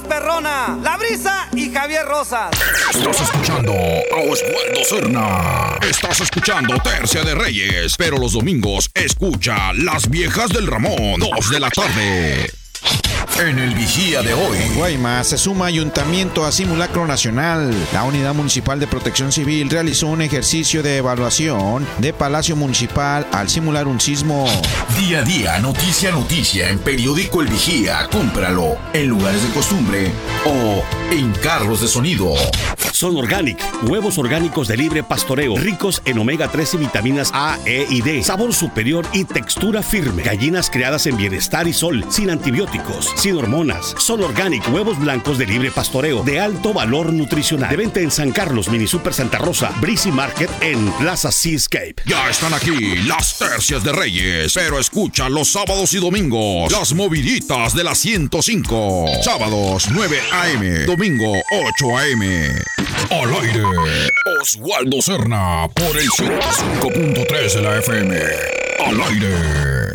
perrona, La Brisa y Javier Rosas. Estás escuchando a Oswaldo Cerna. Estás escuchando Tercia de Reyes, pero los domingos escucha Las Viejas del Ramón, 2 de la tarde. En el Vigía de hoy. En Guaymas se suma Ayuntamiento a Simulacro Nacional. La Unidad Municipal de Protección Civil realizó un ejercicio de evaluación de Palacio Municipal al simular un sismo. Día a día, noticia a noticia en Periódico El Vigía. Cómpralo en lugares de costumbre o en carros de sonido. Son Organic, huevos orgánicos de libre pastoreo, ricos en omega 3 y vitaminas A, E y D, sabor superior y textura firme. Gallinas criadas en bienestar y sol, sin antibióticos, sin hormonas. Son Organic, huevos blancos de libre pastoreo, de alto valor nutricional. De venta en San Carlos, Mini Super Santa Rosa, Breezy Market en Plaza Seascape. Ya están aquí las Tercias de Reyes, pero escucha los sábados y domingos las moviditas de la 105. Sábados 9 a.m., domingo 8 a.m. Al aire, Oswaldo Cerna por el 105.3 de la FM. Al aire.